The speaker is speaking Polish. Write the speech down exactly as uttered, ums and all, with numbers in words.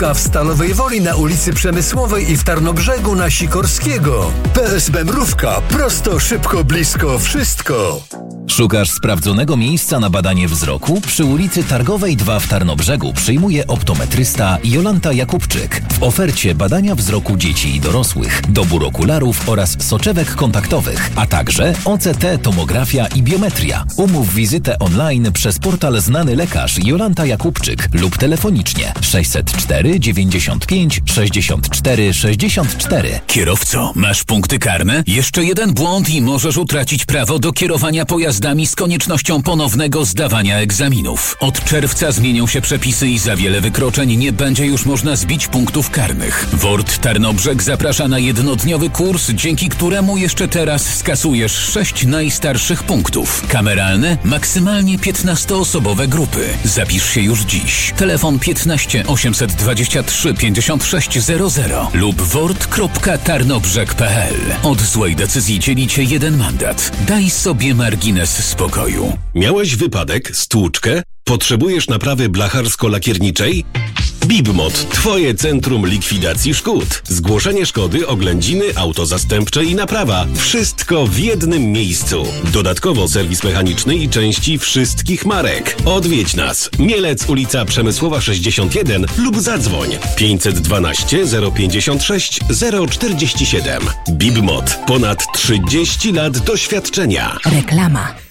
W Stalowej Woli na ulicy Przemysłowej i w Tarnobrzegu na Sikorskiego. P S B Mrówka. Prosto, szybko, blisko, wszystko. Szukasz sprawdzonego miejsca na badanie wzroku? Przy ulicy Targowej dwa w Tarnobrzegu przyjmuje optometrysta Jolanta Jakubczyk. W ofercie badania wzroku dzieci i dorosłych, dobór okularów oraz soczewek kontaktowych, a także O C T, tomografia i biometria. Umów wizytę online przez portal Znany Lekarz Jolanta Jakubczyk lub telefonicznie sześćset cztery dziewięćdziesiąt pięć sześćdziesiąt cztery sześćdziesiąt cztery. Kierowco, masz punkty karne? Jeszcze jeden błąd i możesz utracić prawo do kierowania pojazdami z koniecznością ponownego zdawania egzaminów. Od czerwca zmienią się przepisy i za wiele wykroczeń nie będzie już można zbić punktów karnych. W O R T Tarnobrzeg zaprasza na jednodniowy kurs, dzięki któremu jeszcze teraz skasujesz sześć najstarszych punktów. Kameralne, maksymalnie piętnastoosobowe grupy. Zapisz się już dziś. Telefon piętnaście osiemset dwadzieścia trzy pięćdziesiąt sześć zero zero lub wort kropka tarnobrzeg kropka p l. Od złej decyzji dzieli cię jeden mandat. Daj sobie margines spokoju. Miałeś wypadek, stłuczkę? Potrzebujesz naprawy blacharsko-lakierniczej? Bibmot, twoje centrum likwidacji szkód. Zgłoszenie szkody, oględziny, auto zastępcze i naprawa. Wszystko w jednym miejscu. Dodatkowo serwis mechaniczny i części wszystkich marek. Odwiedź nas. Mielec, ulica Przemysłowa sześćdziesiąt jeden lub zadzwoń pięćset dwanaście zero pięćdziesiąt sześć zero czterdzieści siedem. Bibmot. Ponad trzydzieści lat doświadczenia. Reklama.